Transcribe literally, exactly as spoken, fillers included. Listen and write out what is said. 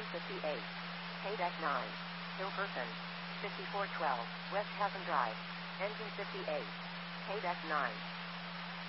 Engine fifty-eight. Paydeck nine. Hilkerson. fifty-four twelve, West Haven Drive. Engine fifty-eight. Paydeck nine.